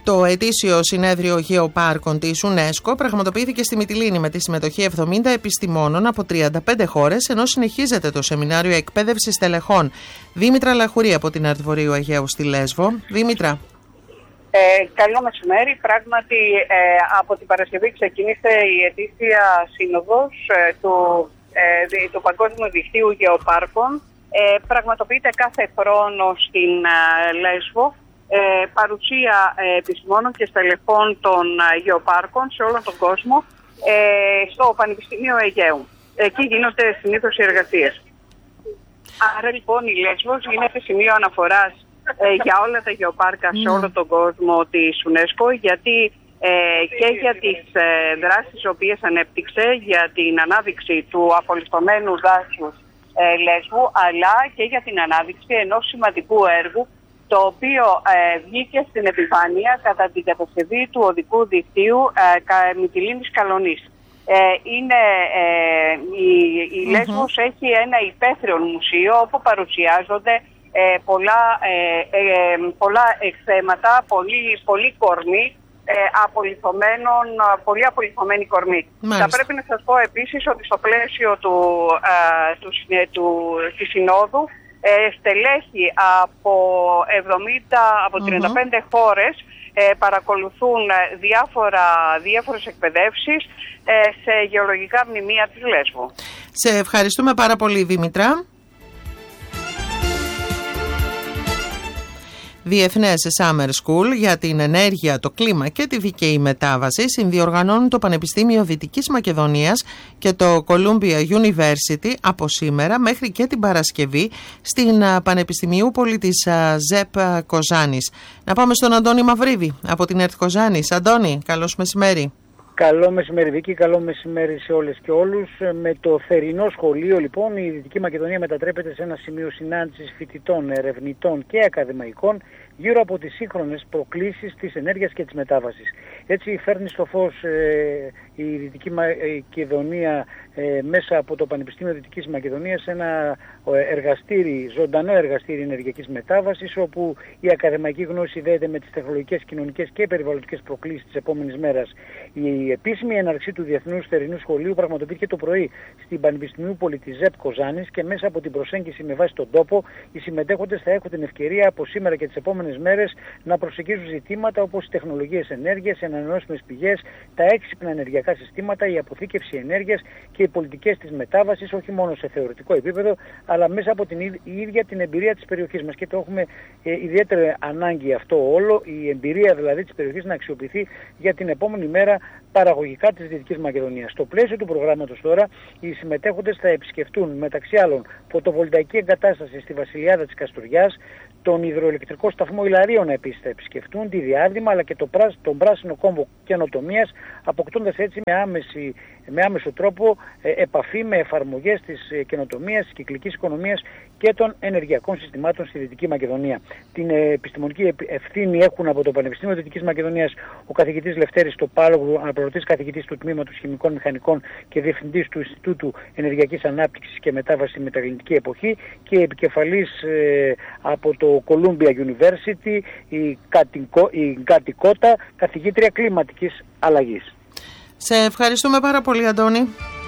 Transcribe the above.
Το ετήσιο συνέδριο γεωπάρκων της UNESCO πραγματοποιήθηκε στη Μυτιλήνη με τη συμμετοχή 70 επιστημόνων από 35 χώρες, ενώ συνεχίζεται το σεμινάριο εκπαίδευσης τελεχών. Δήμητρα Λαχουρή από την Αρτβορείου Αιγαίου στη Λέσβο. Δήμητρα. Καλό μεσημέρι. Πράγματι, από την Παρασκευή ξεκίνησε η ετήσια σύνοδος του Παγκόσμιου Δικτύου Γεωπάρκων. Πραγματοποιείται κάθε χρόνο στην Λέσβο. Παρουσία επιστημόνων και στελεχών των γεωπάρκων σε όλο τον κόσμο στο Πανεπιστήμιο Αιγαίου. Εκεί γίνονται συνήθως οι εργασίες. Άρα λοιπόν η Λέσβος γίνεται σημείο αναφοράς για όλα τα γεωπάρκα σε όλο τον κόσμο της UNESCO, γιατί και για τις δράσεις τις οποίες ανέπτυξε για την ανάδειξη του απολυστωμένου δάσους Λέσβου, αλλά και για την ανάδειξη ενός σημαντικού έργου το οποίο βγήκε στην επιφάνεια κατά την κατασκευή του οδικού δικτύου Μυτιλήνης Καλονής. Η Λέσβος έχει ένα υπαίθριο μουσείο όπου παρουσιάζονται πολλά εκθέματα, πολύ κορμί, πολύ απολυθωμένη κορμή. Θα πρέπει να σας πω επίσης ότι στο πλαίσιο της Συνόδου στελέχη από 35 χώρες παρακολουθούν διάφορες εκπαιδεύσεις σε γεωλογικά μνημεία της Λέσβου. Σε ευχαριστούμε πάρα πολύ, Δήμητρα. Διεθνές Summer School για την ενέργεια, το κλίμα και τη δίκαιη μετάβαση συνδιοργανώνουν το Πανεπιστήμιο Δυτικής Μακεδονίας και το Columbia University από σήμερα μέχρι και την Παρασκευή στην Πανεπιστημιούπολη της ΖΕΠ Κοζάνης. Να πάμε στον Αντώνη Μαυρίδη από την ΕΡΤ Κοζάνης. Αντώνη, καλώς μεσημέρι. Καλό μεσημέρι Βίκη, καλό μεσημέρι σε όλες και όλους. Με το θερινό σχολείο λοιπόν η Δυτική Μακεδονία μετατρέπεται σε ένα σημείο συνάντησης φοιτητών, ερευνητών και ακαδημαϊκών γύρω από τις σύγχρονες προκλήσεις της ενέργειας και της μετάβασης. Έτσι φέρνει στο φως η Δυτική Μακεδονία μέσα από το Πανεπιστήμιο Δυτικής Μακεδονίας ένα ζωντανό εργαστήρι ενεργειακής μετάβασης, όπου η ακαδημαϊκή γνώση δέεται με τις τεχνολογικές, κοινωνικές και περιβαλλοντικές προκλήσεις της επόμενης μέρας. Η επίσημη έναρξη του Διεθνούς Θερινού Σχολείου πραγματοποιήθηκε το πρωί στην Πανεπιστημιούπολη της ΖΕΠ Κοζάνης και μέσα από την προσέγγιση με βάση τον τόπο, οι συμμετέχοντες θα έχουν την ευκαιρία από σήμερα και τις επόμενες μέρες να προσεγγίζουν ζητήματα όπως οι τεχνολογίες ενέργειας, οι ανανεώσιμες πηγές, τα έξυπνα ενεργειακά συστήματα, η αποθήκευση ενέργειας και οι πολιτικές της μετάβασης, όχι μόνο σε θεωρητικό επίπεδο, αλλά μέσα από την ίδια την εμπειρία της περιοχής μας. Και το έχουμε ιδιαίτερη ανάγκη αυτό όλο, η εμπειρία δηλαδή της περιοχής να αξιοποιηθεί για την επόμενη μέρα παραγωγικά της Δυτικής Μακεδονίας. Στο πλαίσιο του προγράμματος τώρα, οι συμμετέχοντες θα επισκεφτούν μεταξύ άλλων φωτοβολταϊκή εγκατάσταση στη Βασιλιάδα της Καστοριάς, τον υδροελεκτρικό σταθμό Ιλαρίων επίσης θα επισκεφτούν, τη Διάδημα αλλά και τον πράσινο κόμβο καινοτομίας, αποκτώντας έτσι με άμεσο τρόπο επαφή με εφαρμογές της καινοτομίας, της κυκλικής οικονομίας και των ενεργειακών συστημάτων στη Δυτική Μακεδονία. Την επιστημονική ευθύνη έχουν από το Πανεπιστήμιο Δυτικής Μακεδονίας ο καθηγητής Λευτέρης Τοπάλογλου, αναπληρωτής καθηγητής του Τμήματος Χημικών Μηχανικών και διευθυντής του Ινστιτούτου Ενεργειακής Ανάπτυξης και Μετάβασης στη Μεταλληνική Εποχή, και επικεφαλής από το Columbia University η Γκάτι Κότα, καθηγήτρια κλιματικής αλλαγής. Σε ευχαριστούμε πάρα πολύ, Αντώνη.